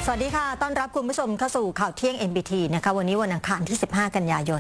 สวัสดีค่ะต้อนรับคุณผู้ชมเข้าสู่ข่าวเที่ยง NBT นะคะวันนี้วันอังคารที่ 15 กันยายน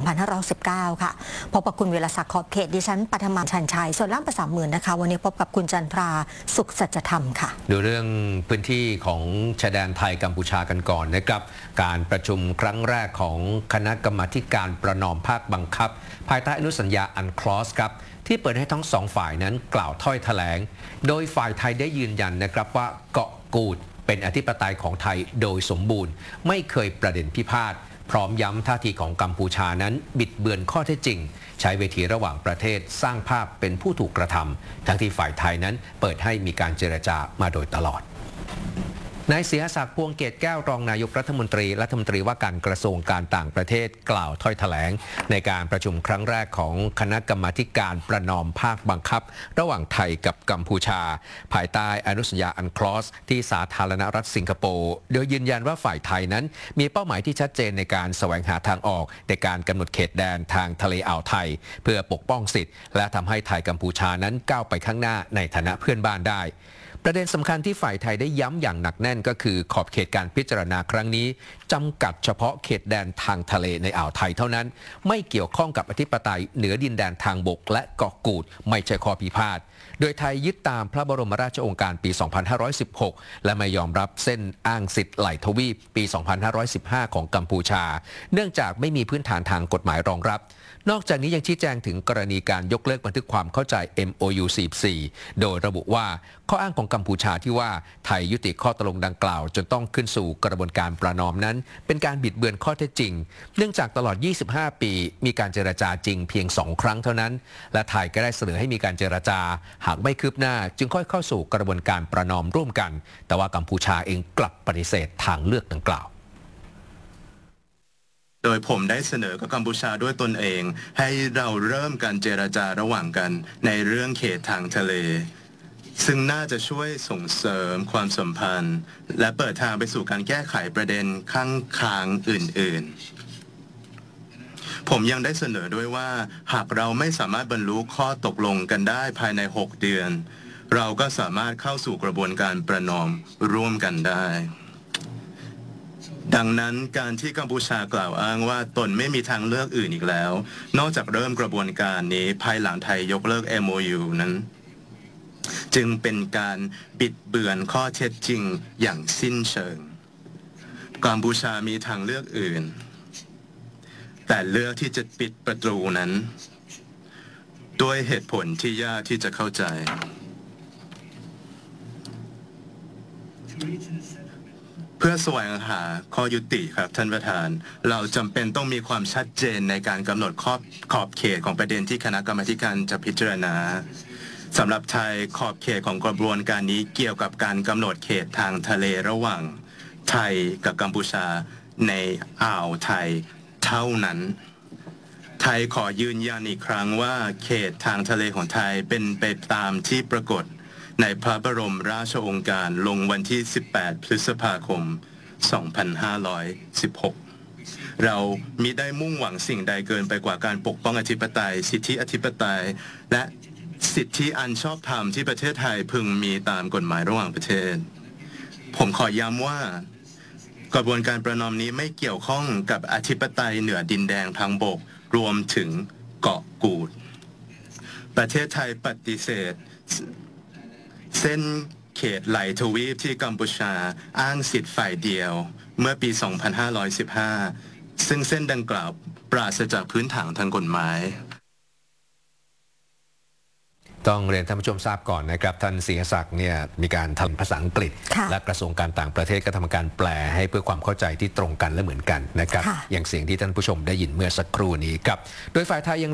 2519 ค่ะพบกับคุณเวลาศักดิ์ขอบเขตดิฉันปัทมาชันชัยส่วนล่ามภาษามือนะคะวันนี้พบกับคุณจันทราสุขสัจธรรมค่ะดูเรื่องพื้นที่ของชายแดนไทยกัมพูชากันก่อนนะครับการประชุมครั้งแรกของคณะกรรมาการประนอมภาคบังคับภายใต้อนุสัญญาอันคลอสครับที่เปิดให้ทั้งสองฝ่ายนั้นกล่าวถ้อยแถลงโดยฝ่ายไทยได้ยืนยันนะครับว่าเกาะกูดเป็นอธิปไตยของไทยโดยสมบูรณ์ไม่เคยประเด็นพิพาทพร้อมย้ำท่าทีของกัมพูชานั้นบิดเบือนข้อเท็จจริงใช้เวทีระหว่างประเทศสร้างภาพเป็นผู้ถูกกระทำทั้งที่ฝ่ายไทยนั้นเปิดให้มีการเจรจามาโดยตลอดนายเสียศักดิ์พวงเกตแก้วรองนายกรัฐมนตรีว่าการกระทรวงการต่างประเทศกล่าวถ้อยแถลงในการประชุมครั้งแรกของคณะกรรมาการประนอมภาคบังคับระหว่างไทยกับกัมพูชาภายใต้อนุสัญญาอันคลอสที่สาธารณรัฐสิงคโปร์โดยยืนยันว่าฝ่ายไทยนั้นมีเป้าหมายที่ชัดเจนในการแสวงหาทางออกในการกำหนดเขตแดนทางทะเลอ่าวไทยเพื่อปกป้องสิทธิและทำให้ไทยกัมพูชานั้นก้าวไปข้างหน้าในฐานะเพื่อนบ้านได้ประเด็นสำคัญที่ฝ่ายไทยได้ย้ำอย่างหนักแน่นก็คือขอบเขตการพิจารณาครั้งนี้จำกัดเฉพาะเขตแดนทางทะเลในอ่าวไทยเท่านั้นไม่เกี่ยวข้องกับอธิปไตยเหนือดินแดนทางบกและเกาะกูดไม่ใช่ข้อพิพาทโดยไทยยึดตามพระบรมราชโองการปี 2516 และไม่ยอมรับเส้นอ้างสิทธิ์ไหลทวีปปี 2515 ของกัมพูชาเนื่องจากไม่มีพื้นฐานทางกฎหมายรองรับนอกจากนี้ยังชี้แจงถึงกรณีการยกเลิกบันทึกความเข้าใจ MOU 44โดยระบุว่าข้ออ้างของกัมพูชาที่ว่าไทยยุติข้อตกลงดังกล่าวจนต้องขึ้นสู่กระบวนการประนอมนั้นเป็นการบิดเบือนข้อเท็จจริงเนื่องจากตลอด 25 ปีมีการเจรจาจริงเพียง 2 ครั้งเท่านั้นและไทยก็ได้เสนอให้มีการเจรจาหากไม่คืบหน้าจึงค่อยเข้าสู่กระบวนการประนอมร่วมกันแต่ว่ากัมพูชาเองกลับปฏิเสธทางเลือกดังกล่าวโดยผมได้เสนอกับกัมพูชาด้วยตนเองให้เราเริ่มการเจรจาระหว่างกันในเรื่องเขตทางทะเลซึ่งน่าจะช่วยส่งเสริมความสัมพันธ์และเปิดทางไปสู่การแก้ไขประเด็นข้างคางอื่นๆผมยังได้เสนอด้วยว่าหากเราไม่สามารถบรรลุข้อตกลงกันได้ภายใน6 เดือนเราก็สามารถเข้าสู่กระบวนการประนอมร่วมกันได้ดังนั้นการที่กัมพูชากล่าวอ้างว่าตนไม่มีทางเลือกอื่นอีกแล้วนอกจากเริ่มกระบวนการนี้ภายหลังไทยยกเลิก MOU นั้นจึงเป็นการบิดเบือนข้อเท็จจริงอย่างสิ้นเชิงกัมพูชามีทางเลือกอื่นแต่เลือกที่จะปิดประตูนั้นด้วยเหตุผลที่ยากที่จะเข้าใจเพื่อแสวงหาข้อยุติครับท่านประธานเราจำเป็นต้องมีความชัดเจนในการกำหนดขอบเขตของประเด็นที่คณะกรรมาการจะพิจารณาสำหรับไทยขอบเขตของกระบวนการนี้เกี่ยวกับการกำหนดเขตทางทะเลระหว่างไทยกับกัมพูชาในอ่าวไทยเท่านั้นไทยขอยืนยันอีกครั้งว่าเขตทางทะเลของไทยเป็นไปตามที่ปรากฏในพระบรมราชโองการลงวันที่ 18 พฤษภาคม 2516 เรามิได้มุ่งหวังสิ่งใดเกินไปกว่าการปกป้องอธิปไตยสิทธิอธิปไตยและสิทธิอันชอบธรรมที่ประเทศไทยพึงมีตามกฎหมายระหว่างประเทศผมขอย้ำว่ากระบวนการประนอมนี้ไม่เกี่ยวข้องกับอธิปไตยเหนือดินแดนทางบกรวมถึงเกาะกูดประเทศไทยปฏิเสธเส้นเขตไหลทวีปที่กัมพูชาอ้างสิทธิ์ฝ่ายเดียวเมื่อปี 2515 ซึ่งเส้นดังกล่าวปราศจากพื้นฐานทางกฎหมายต้องเรียนท่านผู้ชมทราบก่อนนะครับท่านเสียศักดิ์เนี่ยมีการทำภาษาอังกฤษและกระทรวงการต่างประเทศก็ทำการแปลให้เพื่อความเข้าใจที่ตรงกันและเหมือนกันนะครับอย่างเสียงที่ท่านผู้ชมได้ยินเมื่อสักครู่นี้ครับโดยฝ่ายไทยยัง